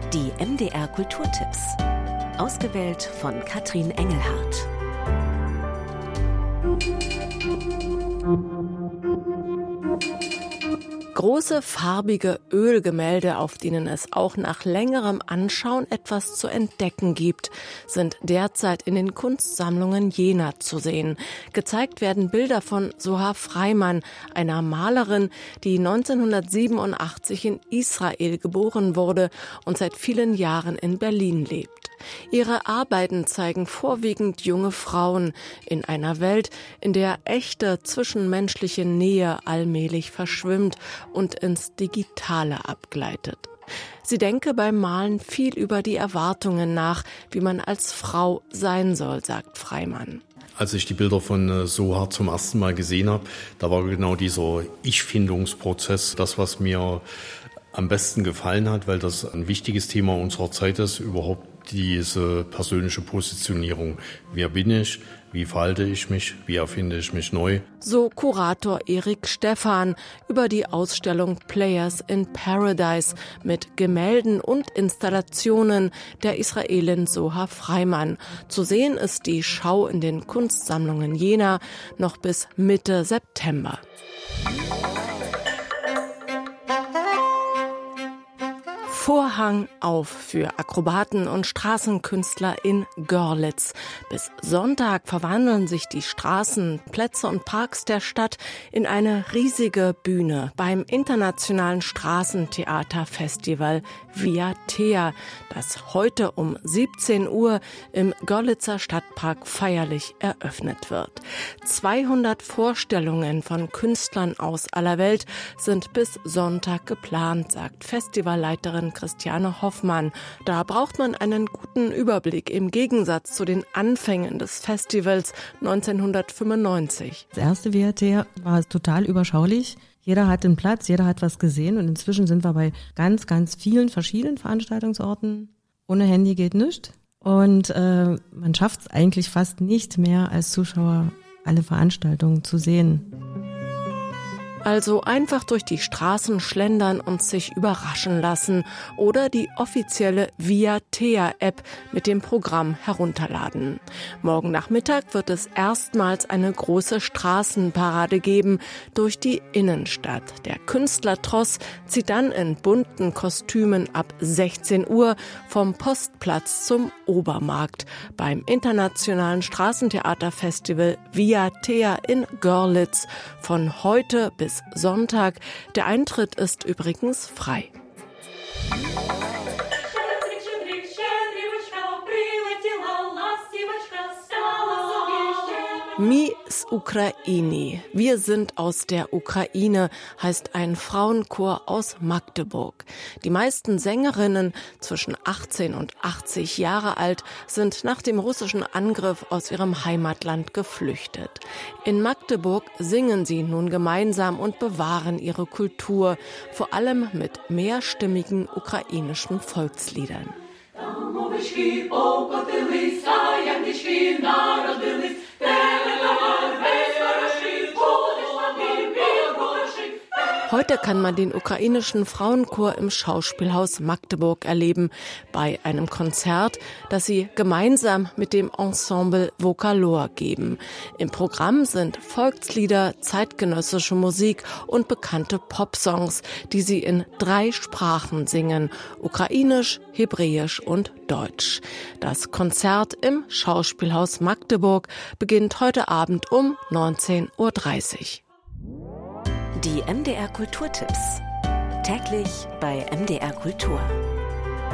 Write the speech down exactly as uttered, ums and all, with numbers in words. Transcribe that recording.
Die M D R Kulturtipps. Ausgewählt von Katrin Engelhardt. Große, farbige Ölgemälde, auf denen es auch nach längerem Anschauen etwas zu entdecken gibt, sind derzeit in den Kunstsammlungen Jena zu sehen. Gezeigt werden Bilder von Soha Freiman, einer Malerin, die neunzehnhundertsiebenundachtzig in Israel geboren wurde und seit vielen Jahren in Berlin lebt. Ihre Arbeiten zeigen vorwiegend junge Frauen in einer Welt, in der echte zwischenmenschliche Nähe allmählich verschwimmt und ins Digitale abgleitet. Sie denke beim Malen viel über die Erwartungen nach, wie man als Frau sein soll, sagt Freiman. Als ich die Bilder von Soha zum ersten Mal gesehen habe, da war genau dieser Ich-Findungsprozess das, was mir am besten gefallen hat, weil das ein wichtiges Thema unserer Zeit ist, überhaupt diese persönliche Positionierung. Wer bin ich? Wie verhalte ich mich? Wie erfinde ich mich neu? So Kurator Erik Stephan über die Ausstellung Players in Paradise mit Gemälden und Installationen der Israelin Soha Freiman. Zu sehen ist die Schau in den Kunstsammlungen Jena noch bis Mitte September. Vorhang auf für Akrobaten und Straßenkünstler in Görlitz. Bis Sonntag verwandeln sich die Straßen, Plätze und Parks der Stadt in eine riesige Bühne beim internationalen Straßentheaterfestival Via Thea, das heute um siebzehn Uhr im Görlitzer Stadtpark feierlich eröffnet wird. zweihundert Vorstellungen von Künstlern aus aller Welt sind bis Sonntag geplant, sagt Festivalleiterin Christiane Hoffmann. Da braucht man einen guten Überblick im Gegensatz zu den Anfängen des Festivals neunzehnhundertfünfundneunzig. Das erste W H T war total überschaulich. Jeder hat einen Platz, jeder hat was gesehen und inzwischen sind wir bei ganz, ganz vielen verschiedenen Veranstaltungsorten. Ohne Handy geht nichts und äh, man schafft es eigentlich fast nicht mehr als Zuschauer, alle Veranstaltungen zu sehen. Also einfach durch die Straßen schlendern und sich überraschen lassen oder die offizielle Via Thea App mit dem Programm herunterladen. Morgen Nachmittag wird es erstmals eine große Straßenparade geben durch die Innenstadt. Der Künstlertross zieht dann in bunten Kostümen ab sechzehn Uhr vom Postplatz zum Obermarkt beim internationalen Straßentheaterfestival Via Thea in Görlitz von heute bis Sonntag. Der Eintritt ist übrigens frei. Mi z Ukraini. Wir sind aus der Ukraine, heißt ein Frauenchor aus Magdeburg. Die meisten Sängerinnen zwischen achtzehn und achtzig Jahre alt sind nach dem russischen Angriff aus ihrem Heimatland geflüchtet. In Magdeburg singen sie nun gemeinsam und bewahren ihre Kultur, vor allem mit mehrstimmigen ukrainischen Volksliedern. Heute kann man den ukrainischen Frauenchor im Schauspielhaus Magdeburg erleben, bei einem Konzert, das sie gemeinsam mit dem Ensemble Vocalor geben. Im Programm sind Volkslieder, zeitgenössische Musik und bekannte Popsongs, die sie in drei Sprachen singen: Ukrainisch, Hebräisch und Deutsch. Das Konzert im Schauspielhaus Magdeburg beginnt heute Abend um neunzehn Uhr dreißig. Die M D R Kulturtipps. Täglich bei M D R Kultur.